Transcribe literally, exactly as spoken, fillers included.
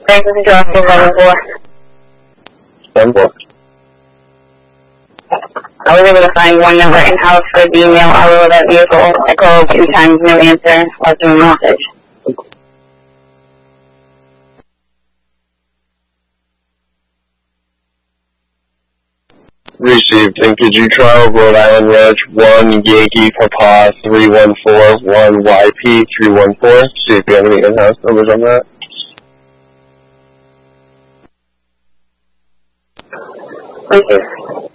Thank you for dropping eleven four. Ten four. I was able to find one number in-house for the email all over that vehicle. I called two times, no answer. Left him a message. Received. And could you try Rhode Island Reg one Yankee Papa three one four one Y P three one four? See if you have any in-house numbers on that. Thank you.